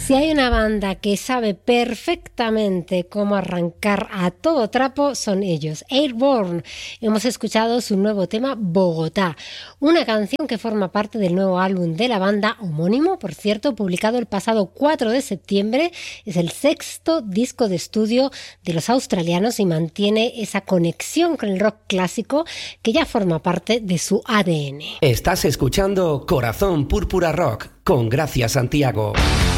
Si hay una banda que sabe perfectamente cómo arrancar a todo trapo, son ellos, Airborne. Hemos escuchado su nuevo tema, Bogotá, una canción que forma parte del nuevo álbum de la banda, homónimo, por cierto, publicado el pasado 4 de septiembre. Es el 6º disco de estudio de los australianos y mantiene esa conexión con el rock clásico que ya forma parte de su ADN. Estás escuchando Corazón Púrpura Rock con Gracia Santiago.